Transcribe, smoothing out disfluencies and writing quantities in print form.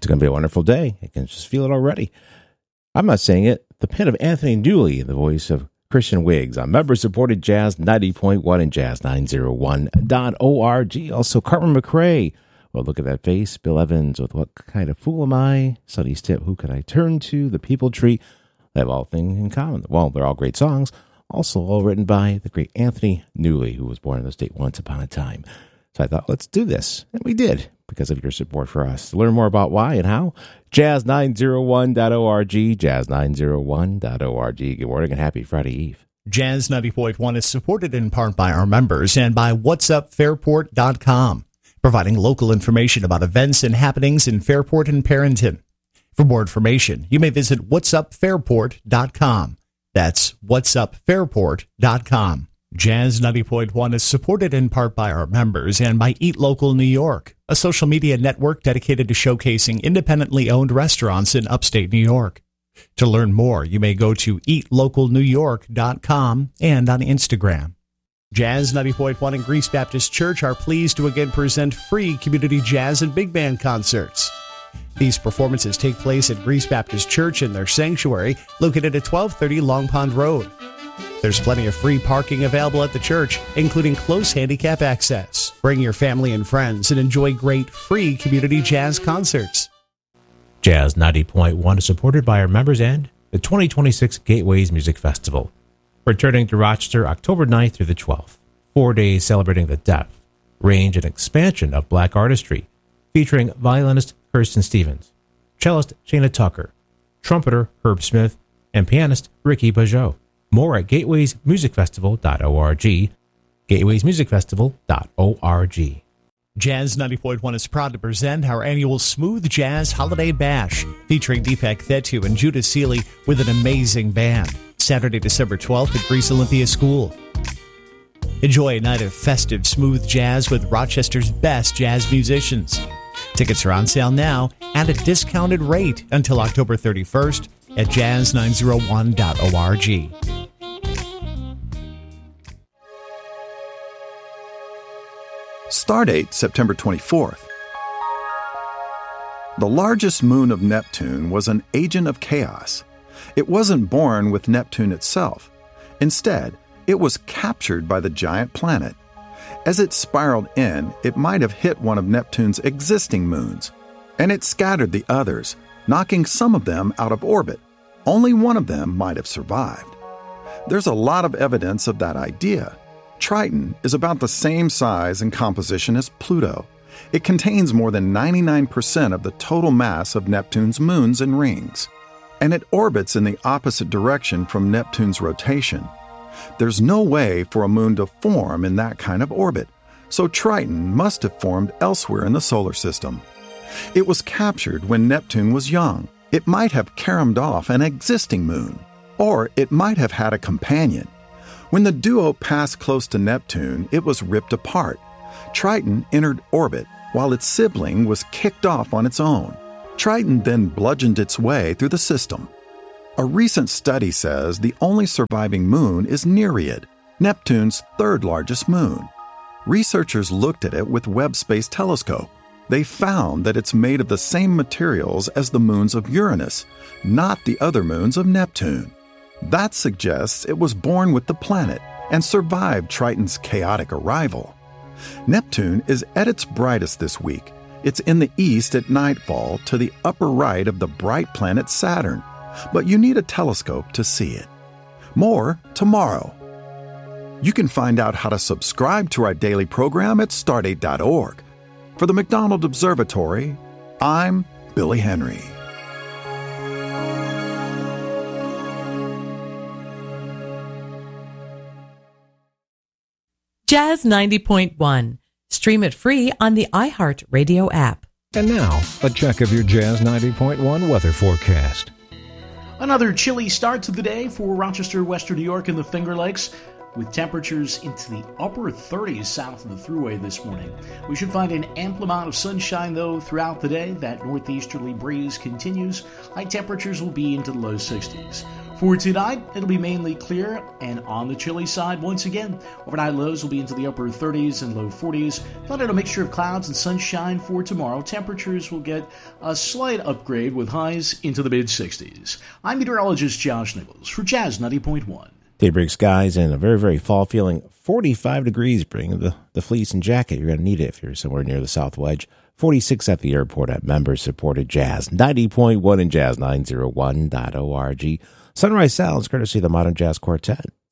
It's going to be a wonderful day. I can just feel it already. I'm not saying it. The pen of Anthony Dooley, the voice of Christian Wiggs on member-supported Jazz 90.1 and Jazz901.org. Also, Carmen McRae. Well, look at that face. Bill Evans with What Kind of Fool Am I? Sonny Stitt, Who Can I Turn To? The People Tree. They have all things in common. Well, they're all great songs. Also all written by the great Anthony Dooley, who was born in the state once upon a time. So I thought, let's do this. And we did, because of your support for us. To learn more about why and how, Jazz901.org, Jazz901.org. Good morning and happy Friday Eve. Jazz 90.1 is supported in part by our members and by whatsupfairport.com, providing local information about events and happenings in Fairport and Perrington. For more information, you may visit whatsupfairport.com. That's whatsupfairport.com. Jazz 90.1 is supported in part by our members and by Eat Local New York, a social media network dedicated to showcasing independently owned restaurants in upstate New York. To learn more, you may go to eatlocalnewyork.com and on Instagram. Jazz 90.1 and Greece Baptist Church are pleased to again present free community jazz and big band concerts. These performances take place at Greece Baptist Church in their sanctuary, located at 1230 Long Pond Road. There's plenty of free parking available at the church, including close handicap access. Bring your family and friends and enjoy great free community jazz concerts. Jazz 90.1 is supported by our members and the 2026 Gateways Music Festival, returning to Rochester October 9th through the 12th. 4 days celebrating the depth, range, and expansion of black artistry, featuring violinist Kirsten Stevens, cellist Shana Tucker, trumpeter Herb Smith, and pianist Ricky Pajot. More at gatewaymusicfestival.org, gatewaymusicfestival.org. Jazz 90.1 is proud to present our annual Smooth Jazz Holiday Bash, featuring Deepak Thettu and Judah Seeley with an amazing band. Saturday, December 12th at Greece Olympia School. Enjoy a night of festive smooth jazz with Rochester's best jazz musicians. Tickets are on sale now at a discounted rate until October 31st at jazz901.org. Stardate September 24th. The largest moon of Neptune was an agent of chaos. It wasn't born with Neptune itself. Instead, it was captured by the giant planet. As it spiraled in, it might have hit one of Neptune's existing moons, and it scattered the others, knocking some of them out of orbit. Only one of them might have survived. There's a lot of evidence of that idea. Triton is about the same size and composition as Pluto. It contains more than 99% of the total mass of Neptune's moons and rings, and it orbits in the opposite direction from Neptune's rotation. There's no way for a moon to form in that kind of orbit, so Triton must have formed elsewhere in the solar system. It was captured when Neptune was young. It might have caromed off an existing moon, or it might have had a companion. When the duo passed close to Neptune, it was ripped apart. Triton entered orbit while its sibling was kicked off on its own. Triton then bludgeoned its way through the system. A recent study says the only surviving moon is Nereid, Neptune's third largest moon. Researchers looked at it with Webb Space Telescope. They found that it's made of the same materials as the moons of Uranus, not the other moons of Neptune. That suggests it was born with the planet and survived Triton's chaotic arrival. Neptune is at its brightest this week. It's in the east at nightfall to the upper right of the bright planet Saturn, but you need a telescope to see it. More tomorrow. You can find out how to subscribe to our daily program at stardate.org. For the McDonald Observatory, I'm Billy Henry. Jazz 90.1. Stream it free on the iHeartRadio app. And now, a check of your Jazz 90.1 weather forecast. Another chilly start to the day for Rochester, Western New York, and the Finger Lakes, with temperatures into the upper 30s south of the Thruway this morning. We should find an ample amount of sunshine, though, throughout the day. That northeasterly breeze continues. High temperatures will be into the low 60s. For tonight, it'll be mainly clear and on the chilly side once again. Overnight lows will be into the upper 30s and low 40s. Followed a mixture of clouds and sunshine for tomorrow. Temperatures will get a slight upgrade with highs into the mid-60s. I'm meteorologist Josh Nichols for Jazz 90.1. Daybreak skies and a very, very fall feeling. 45 degrees. Bring the fleece and jacket. You're going to need it if you're somewhere near the South Wedge. 46 at the airport at member-supported Jazz 90.1 and jazz901.org. Sunrise sounds courtesy of the Modern Jazz Quartet.